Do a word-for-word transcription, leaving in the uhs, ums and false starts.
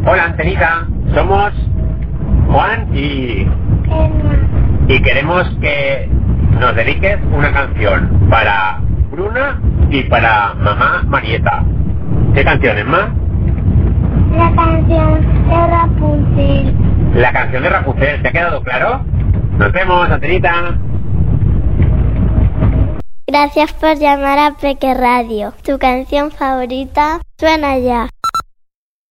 Hola, Antenita. Somos Juan y... Emma. Y queremos que nos dediques una canción para Bruna y para mamá Marieta. ¿Qué canción, Emma? La canción de Rapunzel. La canción de Rapunzel. ¿Te ha quedado claro? Nos vemos, Antenita. Gracias por llamar a Peque Radio. Tu canción favorita suena ya.